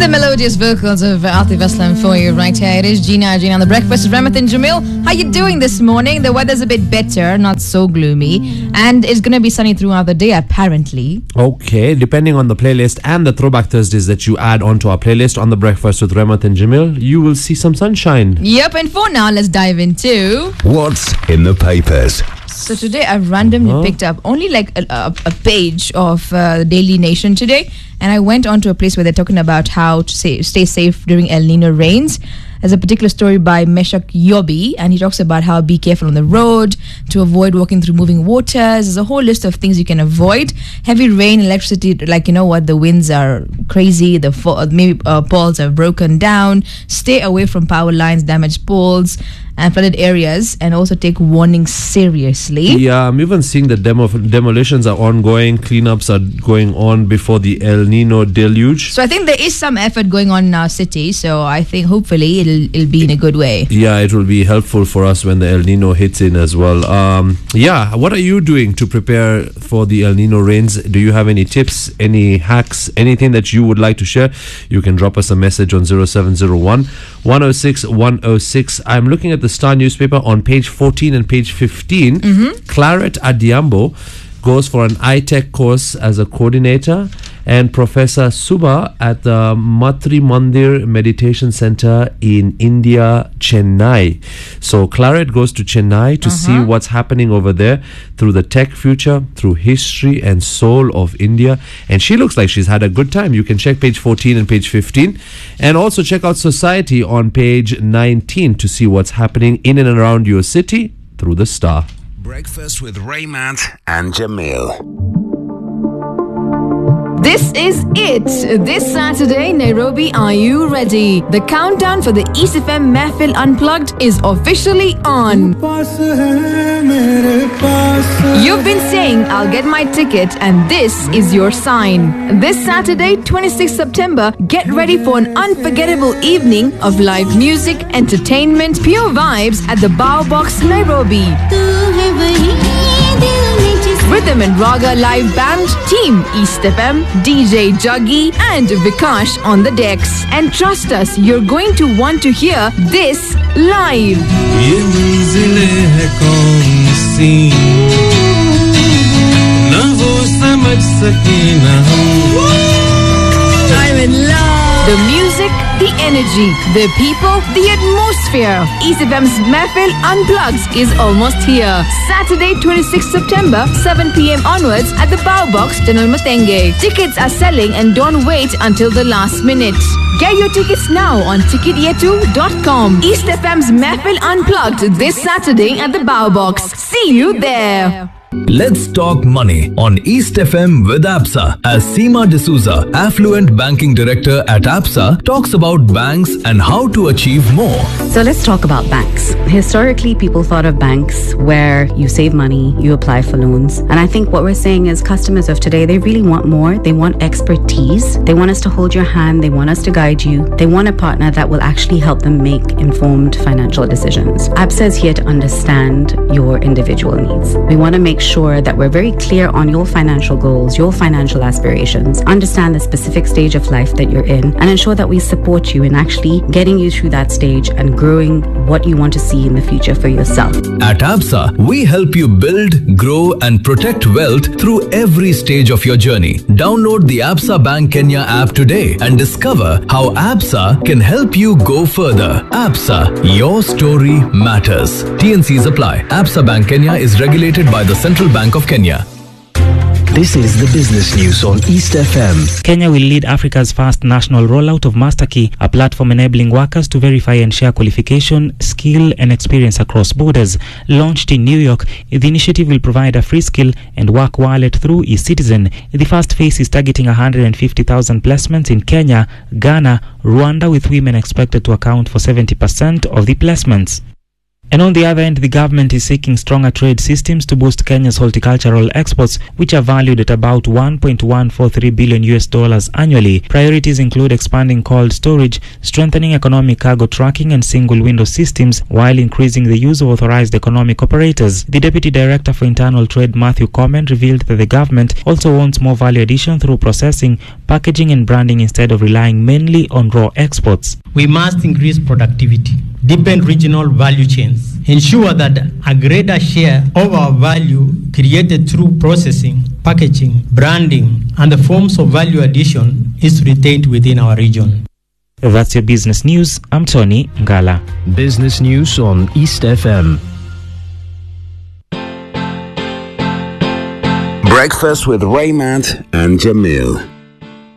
the melodious vocals of Atif Aslam for you right here. It is Gina on the Breakfast with Ramath and Jamil. How you doing this morning? The weather's a bit better, not so gloomy, and it's going to be sunny throughout the day apparently. Okay, depending on the playlist and the Throwback Thursdays that you add onto our playlist on the Breakfast with Ramath and Jamil, you will see some sunshine. Yep, and for now, let's dive into what's in the papers. So today I randomly picked up only like a page of the Daily Nation today, and I went on to a place where they're talking about how to stay safe during El Nino rains. There's a particular story by Meshach Yobi, and he talks about how be careful on the road, to avoid walking through moving waters. There's a whole list of things you can avoid. Heavy rain, electricity, like, you know what, the winds are crazy, maybe poles are broken down. Stay away from power lines, damaged poles, and flooded areas, and also take warnings seriously. Yeah, I'm even seeing that demolitions are ongoing, cleanups are going on before the El Nino deluge. So I think there is some effort going on in our city, so I think hopefully it'll be in a good way. Yeah, it will be helpful for us when the El Nino hits in as well. What are you doing to prepare for the El Nino rains? Do you have any tips, any hacks, anything that you would like to share? You can drop us a message on 0701 106 106. I'm looking at the Star newspaper on page 14 and page 15. Claret Adiambo goes for an iTech course as a coordinator, and Professor Suba at the Matri Mandir Meditation Center in India, Chennai. So Claret goes to Chennai to see what's happening over there through the tech future, through history and soul of India. And she looks like she's had a good time. You can check page 14 and page 15. And also check out Society on page 19 to see what's happening in and around your city through the Star. Breakfast with Ramath and Jamil. This is it. This Saturday, Nairobi, are you ready? The countdown for the East FM Mehfil Unplugged is officially on. You've been saying, I'll get my ticket, and this is your sign. This Saturday, 26 September, get ready for an unforgettable evening of live music, entertainment, pure vibes at the Bao Box, Nairobi. Rhythm and Raga live band, Team East FM, DJ Juggy and Vikash on the decks. And trust us, you're going to want to hear this live. I'm in love. The music, the energy, the people, the atmosphere. East FM's Mehfil Unplugged is almost here. Saturday, 26 September, 7 p.m. onwards at the Bao Box, General Matenge. Tickets are selling and don't wait until the last minute. Get your tickets now on ticketyetu.com. East FM's Mehfil Unplugged this Saturday at the Bao Box. See you there. Let's talk money on East FM with ABSA as Seema D'Souza, affluent banking director at ABSA, talks about banks and how to achieve more. So let's talk about banks. Historically, people thought of banks where you save money, you apply for loans. And I think what we're saying is customers of today, they really want more. They want expertise. They want us to hold your hand. They want us to guide you. They want a partner that will actually help them make informed financial decisions. ABSA is here to understand your individual needs. We want to make sure that we're very clear on your financial goals, your financial aspirations, understand the specific stage of life that you're in, and ensure that we support you in actually getting you through that stage and growing what you want to see in the future for yourself. At ABSA, we help you build, grow, and protect wealth through every stage of your journey. Download the ABSA Bank Kenya app today and discover how ABSA can help you go further. ABSA, your story matters. TNCs apply. ABSA Bank Kenya is regulated by the Central Bank of Kenya. This is the business news on East FM. Kenya will lead Africa's first national rollout of MasterKey, a platform enabling workers to verify and share qualification, skill, and experience across borders. Launched in New York, the initiative will provide a free skill and work wallet through eCitizen. The first phase is targeting 150,000 placements in Kenya, Ghana, Rwanda, with women expected to account for 70% of the placements. And on the other end, the government is seeking stronger trade systems to boost Kenya's horticultural exports, which are valued at about $1.143 billion annually. Priorities include expanding cold storage, strengthening economic cargo tracking and single window systems, while increasing the use of authorized economic operators. The Deputy Director for Internal Trade, Matthew Comment, revealed that the government also wants more value addition through processing, packaging and branding instead of relying mainly on raw exports. We must increase productivity, deepen regional value chains, ensure that a greater share of our value created through processing, packaging, branding, and the forms of value addition is retained within our region. That's your business news. I'm Tony Ngala. Business News on East FM. Breakfast with Raymond and Jamil.